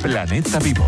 Planeta Vivo.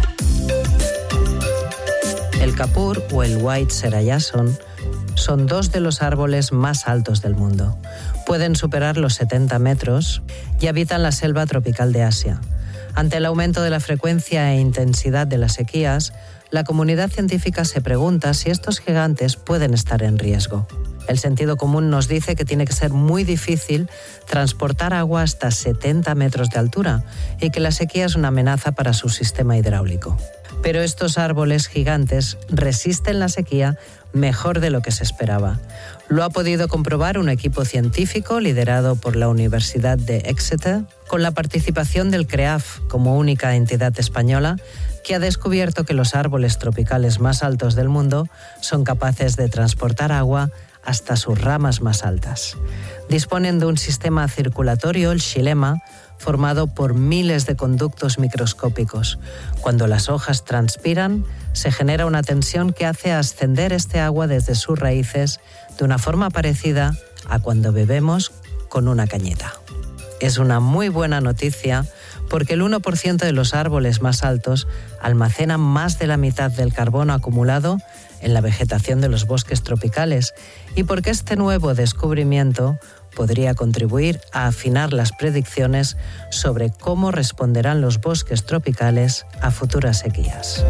El kapur o el white serayason son dos de los árboles más altos del mundo. Pueden superar los 70 metros y habitan la selva tropical de Asia. Ante el aumento de la frecuencia e intensidad de las sequías, la comunidad científica se pregunta si estos gigantes pueden estar en riesgo. El sentido común nos dice que tiene que ser muy difícil transportar agua hasta 70 metros de altura y que la sequía es una amenaza para su sistema hidráulico. Pero estos árboles gigantes resisten la sequía mejor de lo que se esperaba. Lo ha podido comprobar un equipo científico liderado por la Universidad de Exeter, con la participación del CREAF como única entidad española, que ha descubierto que los árboles tropicales más altos del mundo son capaces de transportar agua hasta sus ramas más altas. Disponen de un sistema circulatorio, el xilema, formado por miles de conductos microscópicos. Cuando las hojas transpiran, se genera una tensión que hace ascender este agua desde sus raíces de una forma parecida a cuando bebemos con una cañita. Es una muy buena noticia porque el 1% de los árboles más altos almacenan más de la mitad del carbono acumulado en la vegetación de los bosques tropicales y porque este nuevo descubrimiento podría contribuir a afinar las predicciones sobre cómo responderán los bosques tropicales a futuras sequías.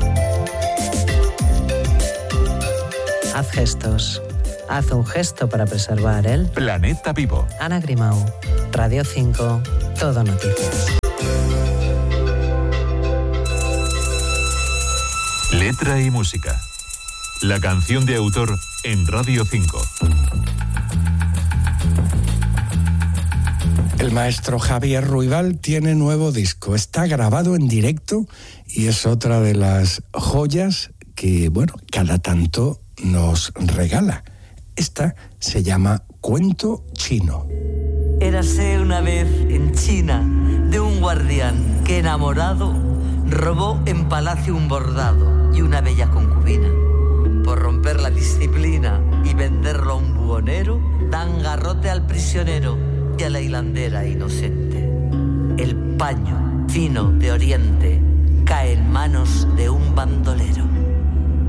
Haz gestos. Haz un gesto para preservar el Planeta Vivo. Ana Grimau, Radio 5, Todo Noticias. Letra y música. La canción de autor en Radio 5. El maestro Javier Ruibal tiene nuevo disco. Está grabado en directo y es otra de las joyas que, bueno, cada tanto nos regala. Esta se llama Cuento Chino. Érase una vez en China de un guardián que enamorado robó en palacio un bordado y una bella concubina. Por romper la disciplina y venderlo a un buhonero, dan garrote al prisionero y a la hilandera inocente. El paño fino de Oriente cae en manos de un bandolero.